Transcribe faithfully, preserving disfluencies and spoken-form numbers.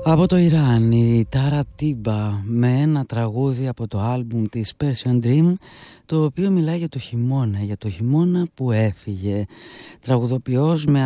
Από το Ιράν η Τάρα Τίμπα με ένα τραγούδι από το άλμπουμ της Persian Dream, το οποίο μιλάει για το χειμώνα, για το χειμώνα που έφυγε. Τραγουδοποιός με